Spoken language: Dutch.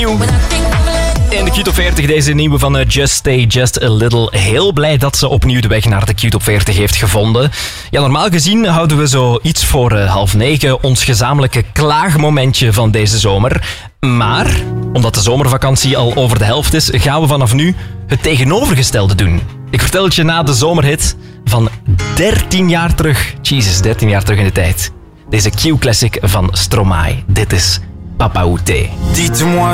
In de Q-top 40 deze nieuwe van Just Stay Just a Little. Heel blij dat ze opnieuw de weg naar de Q-top 40 heeft gevonden. Ja, normaal gezien houden we zo iets voor 8:30 ons gezamenlijke klaagmomentje van deze zomer. Maar, omdat de zomervakantie al over de helft is, gaan we vanaf nu het tegenovergestelde doen. Ik vertel het je na de zomerhit van 13 jaar terug. Jezus, 13 jaar terug in de tijd. Deze Q-classic van Stromae. Dit is Papa Outé. Dites-moi